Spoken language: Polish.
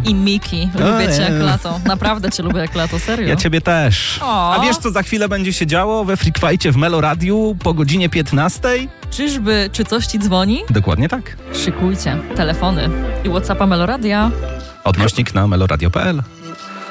I Miki. Lubię cię jak lato. Naprawdę cię lubię jak lato, serio. Ja ciebie też. O. A wiesz, co za chwilę będzie się działo we Freakwajcie w Melo Radiu po godzinie 15? Czyżby, czy coś ci dzwoni? Dokładnie tak. Szykujcie telefony i WhatsAppa Meloradia. Odnośnik na meloradio.pl.